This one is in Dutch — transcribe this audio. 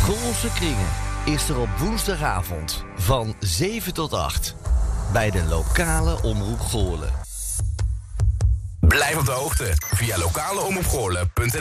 Goorlse Kringen is er op woensdagavond van 7 tot 8 bij de lokale Omroep Goorlen. Blijf op de hoogte via lokaleomroepgoorlen.nl.